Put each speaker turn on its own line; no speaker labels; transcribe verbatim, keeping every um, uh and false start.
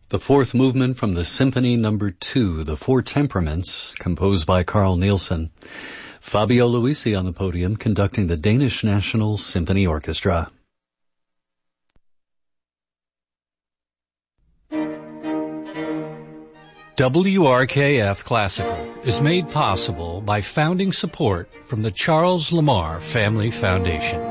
The fourth movement from the Symphony Number Two, The Four Temperaments, composed by Carl Nielsen. Fabio Luisi on the podium conducting the Danish National Symphony Orchestra. W R K F Classical is made possible by founding support from the Charles Lamar Family Foundation.